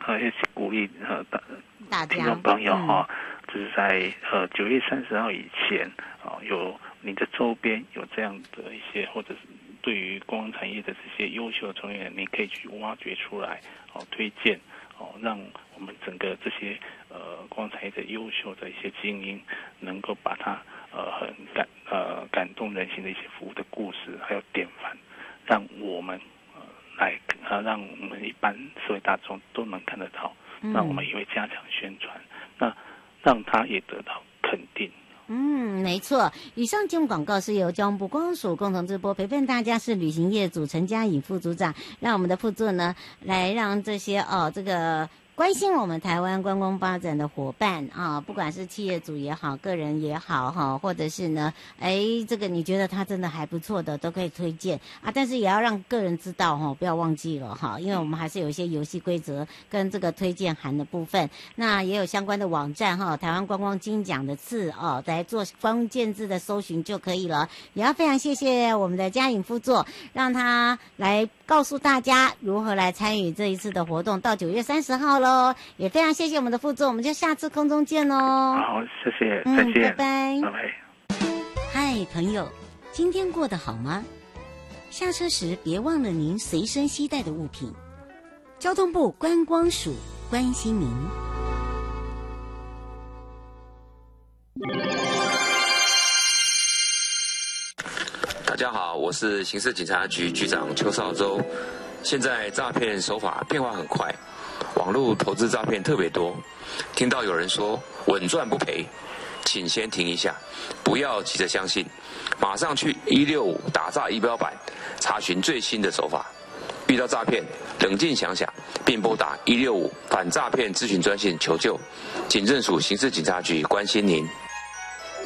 也是鼓励大家听众朋友哈，就是在9月30号以前有你的周边有这样的一些，或者是对于观光产业的这些优秀的从业人，你可以去挖掘出来推荐让我们整个这些观光产业的优秀的一些精英，能够把它很感动人心的一些服务的故事，还有典范，让我们让我们一般社会大众都能看得到，那我们也会加强宣传，那让他也得到肯定。 没错。以上节目广告是由交通部观光署共同直播，陪伴大家是旅行业组陈嘉颖副组长，让我们的副座呢来让这些这个关心我们台湾观光发展的伙伴不管是企业主也好，个人也好或者是呢，这个你觉得他真的还不错的，都可以推荐但是也要让个人知道不要忘记了因为我们还是有一些游戏规则跟这个推荐函的部分，那也有相关的网站台湾观光金奖的字来做关键字的搜寻就可以了。也要非常谢谢我们的嘉颖副座，让他来告诉大家如何来参与这一次的活动，到9月30号了。也非常谢谢我们的副座，我们就下次空中见哦。 好，谢谢，再见， 拜拜， 拜拜。 嗨，朋友，今天过得好吗？下车时别忘了您随身携带的物品。交通部观光署关心您。 大家好，我是刑事警察局局长邱少洲。现在诈骗手法变化很快，网络投资诈骗特别多，听到有人说稳赚不赔，请先停一下，不要急着相信，马上去165打诈仪表板查询最新的手法。遇到诈骗，冷静想想，并拨打165反诈骗咨询专线求救。警政署刑事警察局关心您。